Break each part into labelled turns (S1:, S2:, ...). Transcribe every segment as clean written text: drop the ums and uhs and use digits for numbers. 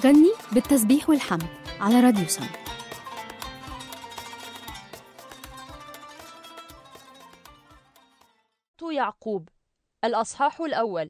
S1: غني بالتسبيح والحمد على راديو سم.
S2: يعقوب الأصحاح الأول.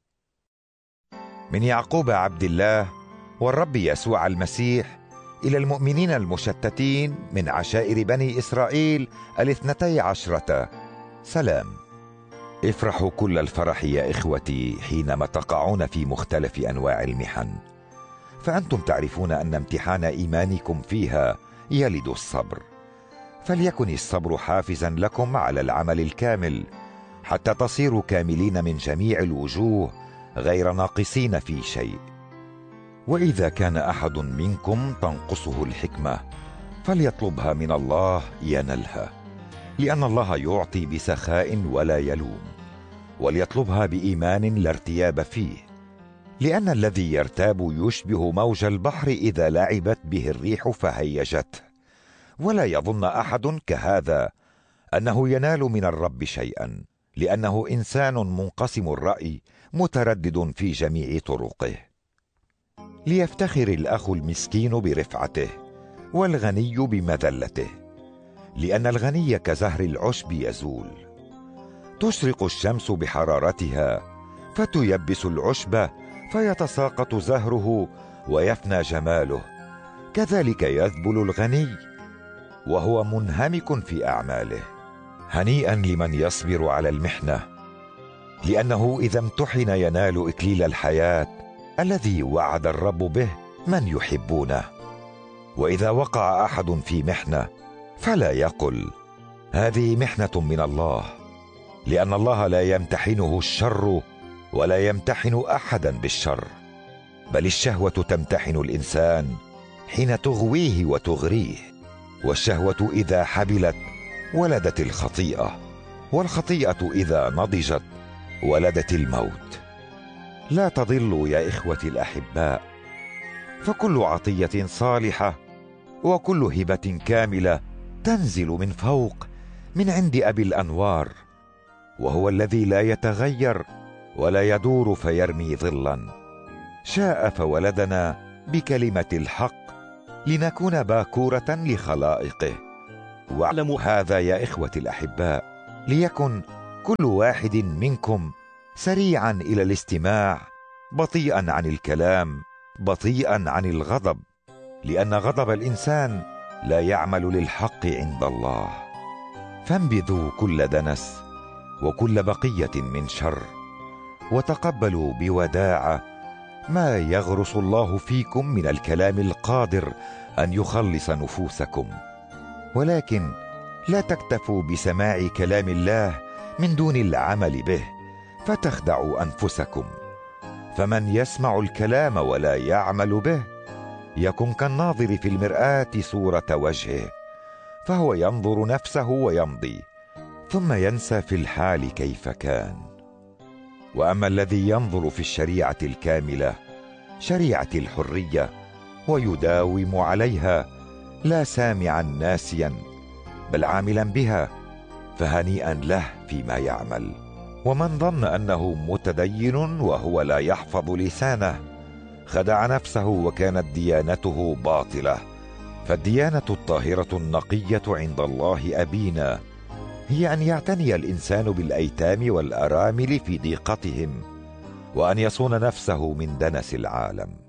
S3: من يعقوب عبد الله والرب يسوع المسيح إلى المؤمنين المشتتين من عشائر بني إسرائيل 12، سلام. افرحوا كل الفرح يا إخوتي حينما تقعون في مختلف أنواع المحن، فأنتم تعرفون أن امتحان إيمانكم فيها يلد الصبر. فليكن الصبر حافزا لكم على العمل الكامل، حتى تصيروا كاملين من جميع الوجوه غير ناقصين في شيء. وإذا كان أحد منكم تنقصه الحكمة فليطلبها من الله ينلها، لأن الله يعطي بسخاء ولا يلوم، وليطلبها بإيمان لا ارتياب فيه، لأن الذي يرتاب يشبه موج البحر إذا لعبت به الريح فهيجته. ولا يظن أحد كهذا أنه ينال من الرب شيئا، لأنه إنسان منقسم الرأي متردد في جميع طرقه. ليفتخر الأخ المسكين برفعته والغني بمذلته، لأن الغني كزهر العشب يزول. تشرق الشمس بحرارتها فتيبس العشب فيتساقط زهره ويفنى جماله، كذلك يذبل الغني وهو منهمك في أعماله. هنيئا لمن يصبر على المحنة، لأنه إذا امتحن ينال إكليل الحياة الذي وعد الرب به من يحبونه. وإذا وقع أحد في محنة فلا يقل هذه محنة من الله، لأن الله لا يمتحنه الشر ولا يمتحن أحدا بالشر، بل الشهوة تمتحن الإنسان حين تغويه وتغريه، والشهوة إذا حبلت ولدت الخطيئة، والخطيئة إذا نضجت ولدت الموت. لا تضلوا يا إخوتي الأحباء، فكل عطية صالحة وكل هبة كاملة تنزل من فوق من عند أبي الأنوار، وهو الذي لا يتغير ولا يدور فيرمي ظلا. شاء فولدنا بكلمة الحق لنكون باكورة لخلائقه. واعلموا هذا يا إخوتي الأحباء، ليكن كل واحد منكم سريعا إلى الاستماع، بطيئا عن الكلام، بطيئا عن الغضب، لأن غضب الإنسان لا يعمل للحق عند الله. فانبذوا كل دنس وكل بقية من شر، وتقبلوا بوداعة ما يغرس الله فيكم من الكلام القادر أن يخلص نفوسكم. ولكن لا تكتفوا بسماع كلام الله من دون العمل به فتخدعوا أنفسكم. فمن يسمع الكلام ولا يعمل به يكن كالناظر في المرآة صورة وجهه، فهو ينظر نفسه ويمضي، ثم ينسى في الحال كيف كان. وأما الذي ينظر في الشريعة الكاملة، شريعة الحرية، ويداوم عليها، لا سامعا ناسيا بل عاملا بها، فهنيئا له فيما يعمل. ومن ظن أنه متدين وهو لا يحفظ لسانه خدع نفسه، وكانت ديانته باطلة. فالديانة الطاهرة النقية عند الله أبينا هي أن يعتني الإنسان بالأيتام والأرامل في ضيقتهم، وأن يصون نفسه من دنس العالم.